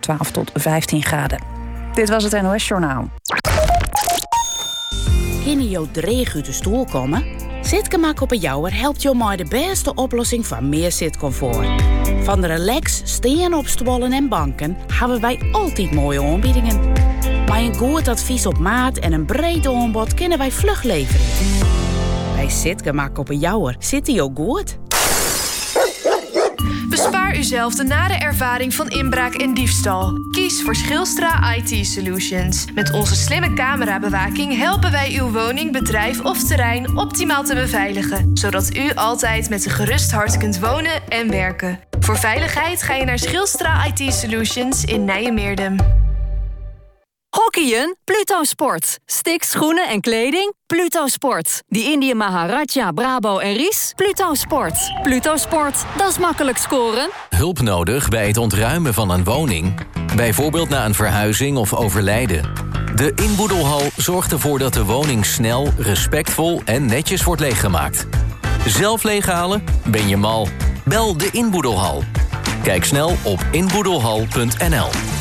12 tot 15 graden. Dit was het NOS Journaal. Hinne jou dreig uit de stoel komen? Zitgemak op een jouwer helpt jou maar de beste oplossing voor meer zitcomfort. Van de relax, steen op stoelen en banken hebben wij altijd mooie aanbiedingen. Met een goed advies op maat en een breed aanbod kunnen wij vlug leveren. Bij Zitgemak op een jouwer zit hij ook goed. Bespaar uzelf de nare ervaring van inbraak en diefstal. Kies voor Schilstra IT Solutions. Met onze slimme camerabewaking helpen wij uw woning, bedrijf of terrein optimaal te beveiligen. Zodat u altijd met een gerust hart kunt wonen en werken. Voor veiligheid ga je naar Schilstra IT Solutions in Nijmeerdem. Hockeyen? Pluto Sport. Sticks, schoenen en kleding? Pluto Sport. Die Indië Maharaja, Brabo en Ries? Pluto Sport. Pluto Sport, dat is makkelijk scoren. Hulp nodig bij het ontruimen van een woning? Bijvoorbeeld na een verhuizing of overlijden. De inboedelhal zorgt ervoor dat de woning snel, respectvol en netjes wordt leeggemaakt. Zelf leeghalen? Ben je mal? Bel de inboedelhal. Kijk snel op inboedelhal.nl.